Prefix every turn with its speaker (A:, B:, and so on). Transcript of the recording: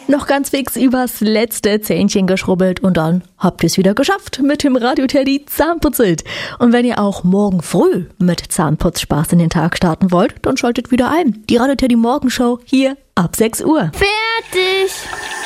A: Noch ganz fix übers letzte Zähnchen geschrubbelt und dann habt ihr es wieder geschafft mit dem Radio-Teddy Zahnputzelt. Und wenn ihr auch morgen früh mit Zahnputzspaß in den Tag starten wollt, dann schaltet wieder ein. Die Radio-Teddy Morgenshow hier ab 6 Uhr.
B: Fertig!